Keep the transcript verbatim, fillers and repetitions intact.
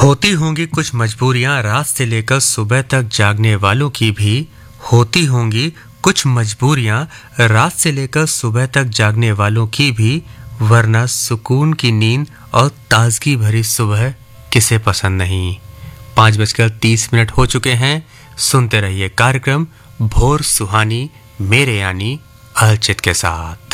होती होंगी कुछ मजबूरियां रात से लेकर सुबह तक जागने वालों की भी होती होंगी कुछ मजबूरियां रात से लेकर सुबह तक जागने वालों की भी वरना सुकून की नींद और ताजगी भरी सुबह किसे पसंद नहीं। पाँच बजकर तीस मिनट हो चुके हैं। सुनते रहिए कार्यक्रम भोर सुहानी मेरे यानी अलचित के साथ।